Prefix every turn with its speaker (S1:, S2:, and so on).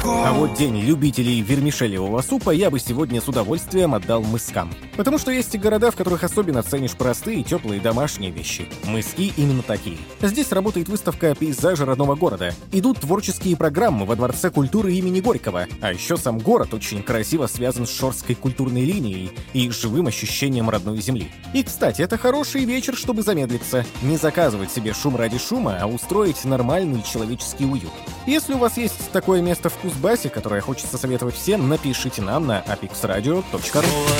S1: А вот день любителей вермишелевого супа я бы сегодня с удовольствием отдал Мыскам. Потому что есть и города, в которых особенно ценишь простые, теплые домашние вещи. Мыски именно такие. Здесь работает выставка «Пейзажи родного города». Идут творческие программы во Дворце культуры имени Горького. А еще сам город очень красиво связан с Шорской культурной линией и живым ощущением родной земли. И, кстати, это хороший вечер, чтобы замедлиться. Не заказывать себе шум ради шума, а устроить нормальный человеческий уют. Если у вас есть такое место в Кузбассе, которое хочется советовать всем, напишите нам на apexradio.ru.